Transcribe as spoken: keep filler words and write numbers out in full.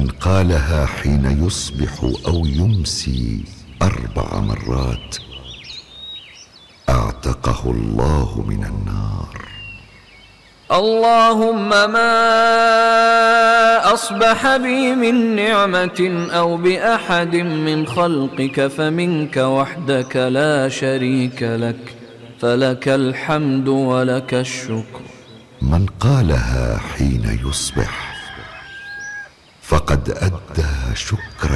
من قالها حين يصبح أو يمسي أربع مرات أعتقه الله من النار. اللهم ما أصبح بي من نعمة أو بأحد من خلقك فمنك وحدك لا شريك لك، فلك الحمد ولك الشكر. من قالها حين يصبح فقد أدى شكر